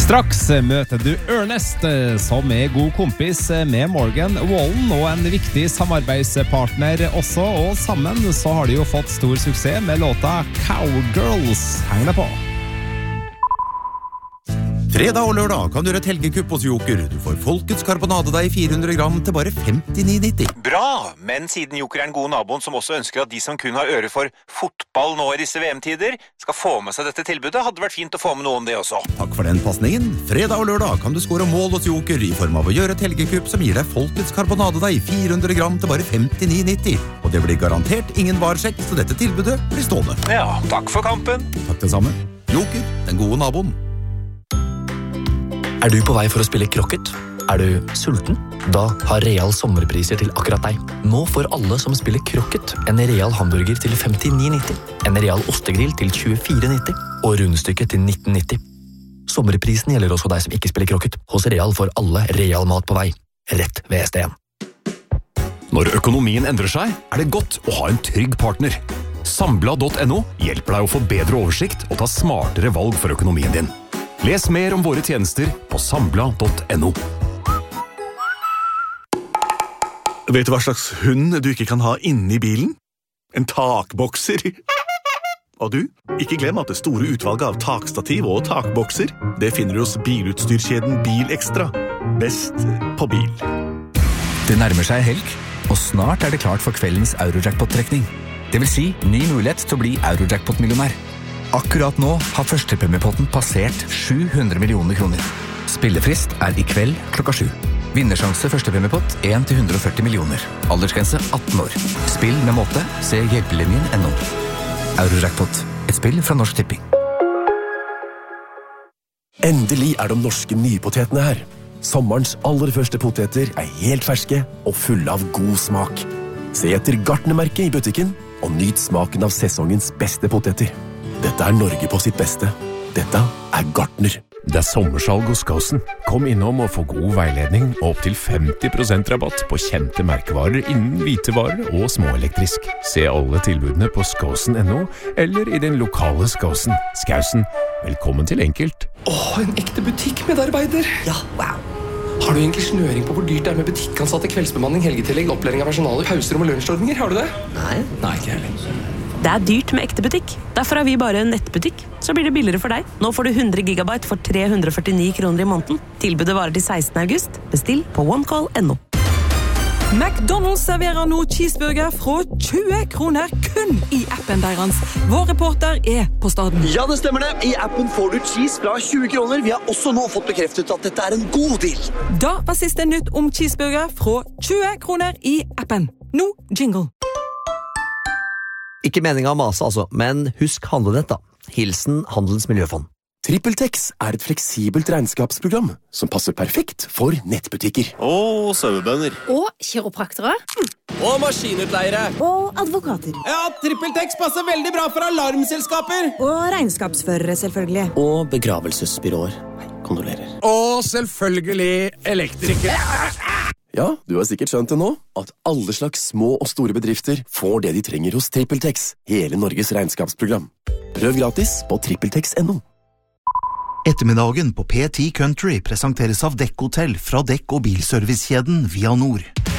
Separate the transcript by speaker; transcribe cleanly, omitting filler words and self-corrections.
Speaker 1: Straks møter du Ernest, som god kompis med Morgan Wallen og en viktig samarbeidspartner også, og sammen så har de jo fått stor suksess med låta Cowgirls. Heng deg på!
Speaker 2: Fredag og lørdag kan du gjøre et helgekupp hos Joker. Du får Folkets karbonadedeig 400 gram til bare 59,90.
Speaker 3: Bra, men siden Joker en god naboen som også ønsker at de som kun har øre for fotball nå i disse VM-tider, skal få med seg dette tilbudet, hadde det vært fint å få med noe om det også.
Speaker 2: Takk for den passningen. Fredag og lørdag kan du score mål hos Joker i form av å gjøre et helgekupp som gir deg Folkets karbonadedeig 400 gram til bare 59,90. Og det blir garantert ingen varsjekk, så dette tilbudet blir stående.
Speaker 3: Ja, takk for kampen.
Speaker 2: Takk det samme. Joker, den gode naboen.
Speaker 4: Er du på vei for å spille krokket? Er du sulten? Da har Real sommerpriser til akkurat deg. Nå får alle som spiller krokket en Real hamburger til 59,90, en Real ostegrill til 24,90 og rundstykket til 19,90. Sommerprisen gjelder også deg som ikke spiller krokket. Hos Real får alle Real mat på vei. Rett ved ST1.
Speaker 5: Når økonomien endrer seg, er det godt å ha en trygg partner. Sambla.no hjelper deg å få bedre oversikt og ta smartere valg for økonomien din. Les mer om våre tjenester på sambla.no.
Speaker 6: Vet du hva slags hund du ikke kan ha inne i bilen? En takbokser. Og du, ikke glem at det store utvalget av takstativ og takbokser, det finner du hos bilutstyrkjeden Bilekstra. Best på bil.
Speaker 7: Det nærmer seg helg, og snart er det klart for kveldens Eurojackpot-trekning. Det vil si ny mulighet til å bli Eurojackpot-millionær. Akkurat nå har førstepremiepotten passert 700 millioner kroner. Spillefrist er i kveld klokka 7. Vinnersjanse førstepremiepott 1 til 140 millioner. Aldersgrense 18 år. Spill med måte. Se hjelpelinjen.no. Eurojackpot. Et spill fra Norsk Tipping.
Speaker 8: Endelig er de norske nypotetene her. Sommerens aller første poteter er helt ferske og fulle av god smak. Se etter Gartnermerket i butikken og nyt smaken av sesongens beste poteter. Dette er Norge på sitt beste. Dette er Gartner.
Speaker 5: Det er sommersalg hos Skåsen. Kom innom og få god veiledning og opp til 50% rabatt på kjente merkevarer innen hvitevarer og småelektrisk. Se alle tilbudene på skåsen.no eller i din lokale Skåsen. Skausen, velkommen til Enkelt.
Speaker 9: En ekte butikkmedarbeider.
Speaker 10: Ja, wow.
Speaker 9: Har du egentlig snøring på hvor dyrt det er med butikkansatte, kveldsbemanning, helgetillegg, opplæring av personalet, pauser og lunsjordninger? Har du det?
Speaker 10: Nei,
Speaker 9: ikke heller.
Speaker 11: Det er dyrt med ekte butikk. Derfor er vi bare en nettbutikk. Så blir det billigere for deg. Nå får du 100 gigabyte for 349 kroner i måneden. Tilbudet varer til 16. august. Bestill på onecall.no.
Speaker 12: McDonald's serverer nå cheeseburger fra 20 kroner kun i appen deres. Vår reporter er på staden.
Speaker 13: Ja, det stemmer det. I appen får du cheese fra 20 kroner. Vi har også nå fått bekreftet at dette er en god deal.
Speaker 12: Da var siste nytt om cheeseburger fra 20 kroner i appen. Nå jingle.
Speaker 10: Ikke meningen å mase altså, men husk handlenett da. Hilsen Handelens Miljøfond.
Speaker 8: TrippelTex er et fleksibelt regnskapsprogram som passer perfekt for nettbutikker.
Speaker 14: Og sauebønder.
Speaker 15: Og kiropraktere.
Speaker 14: Og maskinutleiere.
Speaker 15: Og advokater.
Speaker 14: Ja, TrippelTex passer veldig bra for alarmselskaper.
Speaker 15: Og regnskapsførere, selvfølgelig.
Speaker 10: Og begravelsesbyråer. Kondolerer.
Speaker 14: Og selvfølgelig elektrikere.
Speaker 8: Ja, du har sikkert skjønt det nå, at alle slags små og store bedrifter får det de trenger hos TrippelTex, hele Norges regnskapsprogram. Prøv gratis på trippeltex.no.
Speaker 16: Ettermiddagen på P10 Country presenteres av Dekk Hotel fra Dekk- og bilservicekjeden Via Nord.